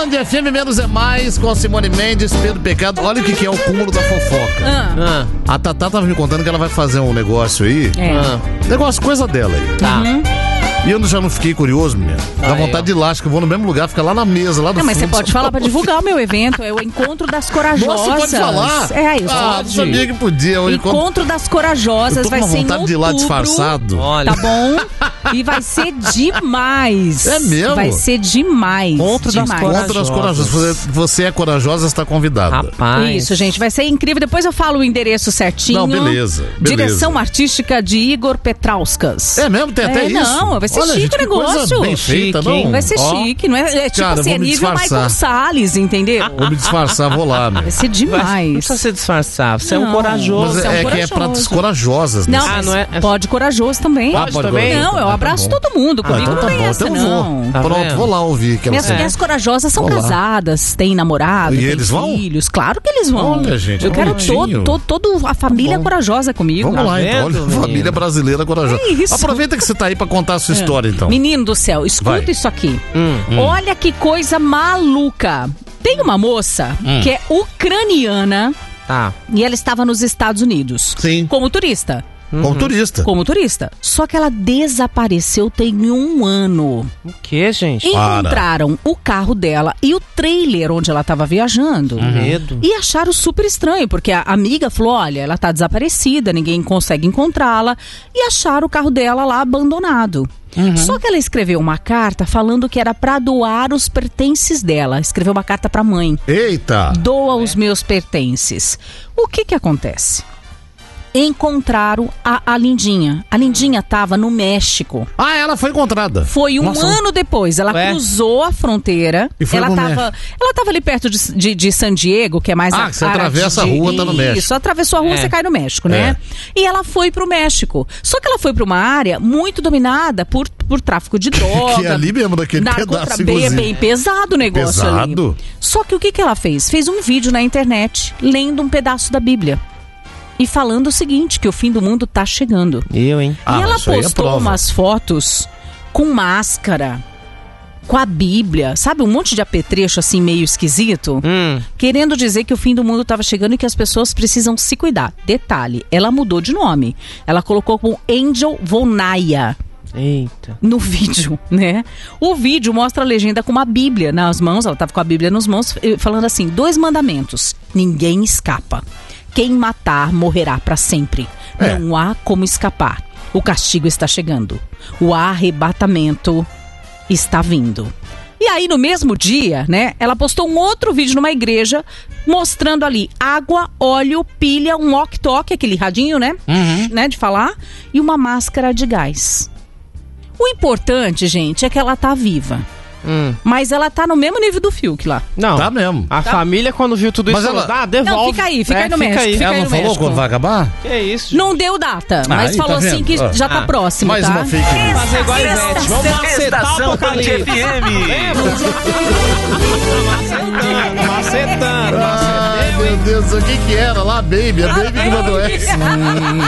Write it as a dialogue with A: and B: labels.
A: Band FM Menos é Mais, com a Simone Mendes, Pedro Pecado. Olha o que é o cúmulo da fofoca. A Tatá tava me contando que ela vai fazer um negócio aí. Negócio, coisa dela aí.
B: Tá.
A: E eu já não fiquei curioso, menino. Dá vontade de ir lá, acho que eu vou no mesmo lugar, ficar lá na mesa, lá do fundo.
B: Mas você pode falar pra divulgar o meu evento, é o Encontro das Corajosas.
A: Nossa, pode falar?
B: Isso
A: não sabia que podia.
B: O Encontro das Corajosas vai ser em outubro. Eu tô com vontade de ir lá
A: disfarçado.
B: Olha. Tá bom? E vai ser demais.
A: É mesmo?
B: Vai ser demais.
A: Encontro das Corajosas. Você é corajosa, está convidada.
B: Rapaz. Isso, gente, vai ser incrível. Depois eu falo o endereço certinho.
A: Não, beleza.
B: Direção artística de Igor Petrauskas.
A: É mesmo? Tem até isso?
B: Não, vai ser chique o negócio.
A: Bem feita, não?
B: Vai ser chique, não é? É tipo assim, é nível Michael Salles, entendeu?
A: Vou me disfarçar, vou lá, meu.
B: Vai ser demais.
C: Não precisa se disfarçar, você é um corajoso.
A: Mas é que é pra descorajosas, né?
B: Não é? Pode corajoso também.
C: Pode também?
B: Não, eu abraço todo mundo. Comigo não tem essa, não.
A: Pronto, vou lá ouvir.
B: Minhas corajosas são casadas, têm namorado, têm filhos. Claro que eles vão.
A: Olha, gente,
B: eu quero toda a família corajosa comigo.
A: Vamos lá, então. Olha, família brasileira corajosa. Aproveita que você tá aí pra contar a sua história, então.
B: Menino do céu, escuta isso aqui. Olha que coisa maluca. Tem uma moça que é ucraniana e ela estava nos Estados Unidos.
A: Sim.
B: Como turista.
A: Como turista.
B: Só que ela desapareceu tem 1 ano.
C: O que, gente?
B: Encontraram o carro dela e o trailer onde ela estava viajando.
C: Medo.
B: E acharam super estranho, porque a amiga falou, olha, ela tá desaparecida, ninguém consegue encontrá-la. E acharam o carro dela lá abandonado. Só que ela escreveu uma carta falando que era pra doar os pertences dela. Escreveu uma carta pra mãe.
A: Eita!
B: Doa os meus pertences. O que acontece? Encontraram a Lindinha. A Lindinha tava no México.
A: Ela foi encontrada.
B: Foi um ano depois. Ela cruzou a fronteira.
A: E foi
B: ela tava ali perto de San Diego, que é mais
A: você atravessa a rua, tá no México.
B: Isso, atravessou a rua, você cai no México, né? E ela foi pro México. Só que ela foi pra uma área muito dominada por tráfico de droga.
A: Que é ali mesmo, naquele pedaço.
B: Bem pesado o negócio ali. Só que o que ela fez? Fez um vídeo na internet, lendo um pedaço da Bíblia. E falando o seguinte, que o fim do mundo tá chegando.
C: E
B: ela postou umas fotos com máscara, com a Bíblia, sabe? Um monte de apetrecho assim meio esquisito. Querendo dizer que o fim do mundo tava chegando e que as pessoas precisam se cuidar. Detalhe, ela mudou de nome. Ela colocou como Angel Vonaya.
C: Eita.
B: No vídeo, né? O vídeo mostra a legenda com uma Bíblia nas mãos. Ela tava com a Bíblia nas mãos, falando assim, 2 mandamentos. Ninguém escapa. Quem matar morrerá para sempre. Não há como escapar. O castigo está chegando. O arrebatamento está vindo. E aí, no mesmo dia, né, ela postou um outro vídeo numa igreja mostrando ali água, óleo, pilha, um walkie-talkie, aquele radinho, né? Né, de falar, e uma máscara de gás. O importante, gente, é que ela tá viva. Mas ela tá no mesmo nível do Fiuk lá.
C: Não.
A: Tá mesmo.
C: A família, quando viu tudo isso, devolve.
B: Não, fica aí no México.
A: Ela não falou quando vai acabar?
C: Que isso?
B: Não deu data, mas falou assim que já tá próximo,
A: mais uma fake news.
C: Fazer igual a Ivete. Vamos macetar o Apocalipse. Macetando.
A: Meu Deus, o que era lá, Baby? A Baby que mandou essa.